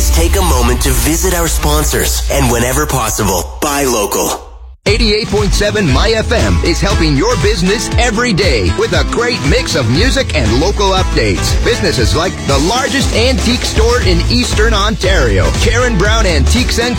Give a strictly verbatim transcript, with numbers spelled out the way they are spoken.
please take a moment to visit our sponsors and whenever possible, buy local. eighty-eight point seven My F M is helping your business every day with a great mix of music and local updates. Businesses like the largest antique store in Eastern Ontario, Karen Brown Antiques and